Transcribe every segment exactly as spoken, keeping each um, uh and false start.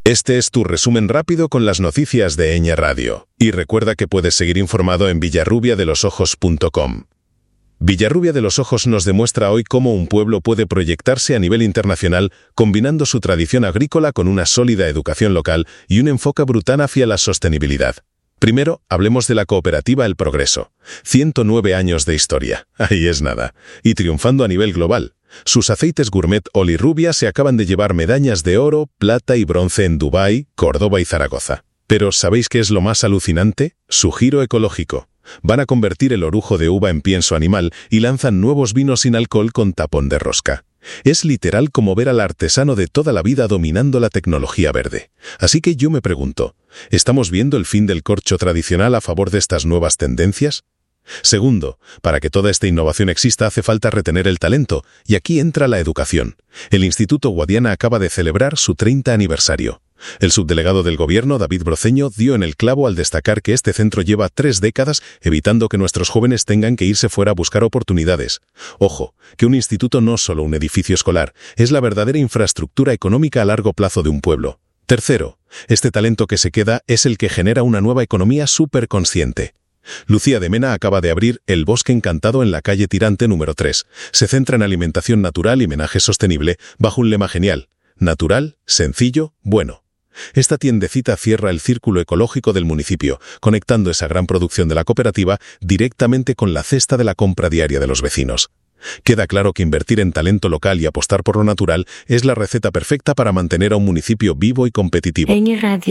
Este es tu resumen rápido con las noticias de Eñe Radio. Y recuerda que puedes seguir informado en villarrubia de los ojos punto com. Villarrubia de los Ojos nos demuestra hoy cómo un pueblo puede proyectarse a nivel internacional combinando su tradición agrícola con una sólida educación local y un enfoque brutal hacia la sostenibilidad. Primero, hablemos de la cooperativa El Progreso. ciento nueve años de historia. Ahí es nada. Y triunfando a nivel global. Sus aceites gourmet Olirrubia se acaban de llevar medallas de oro, plata y bronce en Dubái, Córdoba y Zaragoza. Pero ¿sabéis qué es lo más alucinante? Su giro ecológico. Van a convertir el orujo de uva en pienso animal y lanzan nuevos vinos sin alcohol con tapón de rosca. Es literal como ver al artesano de toda la vida dominando la tecnología verde. Así que yo me pregunto, ¿estamos viendo el fin del corcho tradicional a favor de estas nuevas tendencias? Segundo, para que toda esta innovación exista hace falta retener el talento, y aquí entra la educación. El Instituto Guadiana acaba de celebrar su treinta aniversario. El subdelegado del gobierno, David Broceño, dio en el clavo al destacar que este centro lleva tres décadas evitando que nuestros jóvenes tengan que irse fuera a buscar oportunidades. Ojo, que un instituto no es solo un edificio escolar, es la verdadera infraestructura económica a largo plazo de un pueblo. Tercero, este talento que se queda es el que genera una nueva economía superconsciente. Lucía de Mena acaba de abrir El Bosque Encantado en la calle Tirante número tres. Se centra en alimentación natural y menaje sostenible bajo un lema genial: natural, sencillo, bueno. Esta tiendecita cierra el círculo ecológico del municipio, conectando esa gran producción de la cooperativa directamente con la cesta de la compra diaria de los vecinos. Queda claro que invertir en talento local y apostar por lo natural es la receta perfecta para mantener a un municipio vivo y competitivo. Eñe Radio.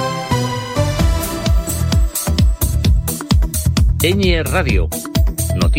Eñe Radio.